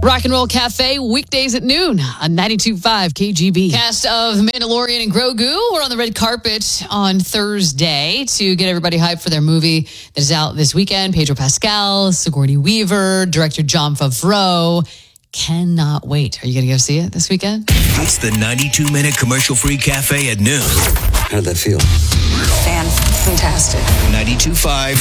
Rock and Roll Cafe, weekdays at noon on 92.5 KGB. Cast of The Mandalorian and Grogu were on the red carpet on Thursday to get everybody hyped for their movie that is out this weekend. Pedro Pascal, Sigourney Weaver, director Jon Favreau. Cannot wait. Are you going to go see it this weekend? It's the 92-minute commercial-free cafe at noon. How'd that feel? Fantastic. 92.5